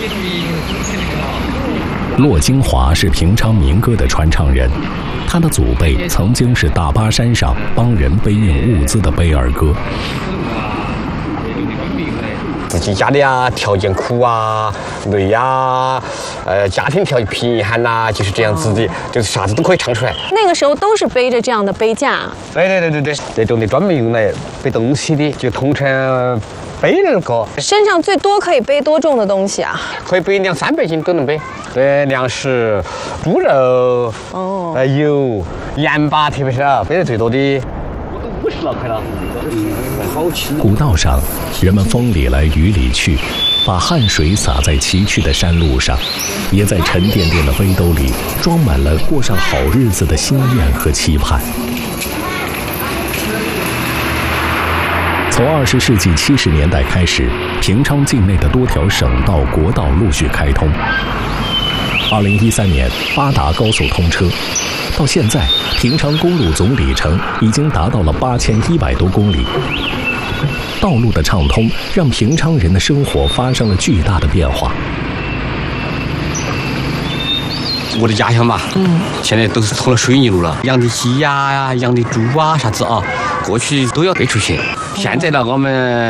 骆金华是平昌民歌的传唱人，他的祖辈曾经是大巴山上帮人背运物资的背儿哥。 自己家的条件苦啊、累啊，家庭条件贫寒呐，就是这样子的，就是啥子都可以唱出来。 那个时候都是背着这样的背架。 对，那种的专门用来背东西的，就统称背那个。 身上最多可以背多重的东西啊？ 可以背200-300斤都能背。对，粮食、猪肉、油、盐巴，特别是背得最多的。我都50了，快了。好轻。 古道上，人们风里来雨里去，把汗水洒在崎岖的山路上，也在沉甸甸的背兜里装满了过上好日子的心愿和期盼。从20世纪70年代开始，平昌境内的多条省道、国道陆续开通。2013年，8达高速通车，到现在，平昌公路总里程已经达到了8100多公里。道路的畅通，让平昌人的生活发生了巨大的变化。 我的家乡嘛，现在都是通了水泥路了，养的鸡呀、养的猪啊啥子啊，过去都要背出去。现在呢，我们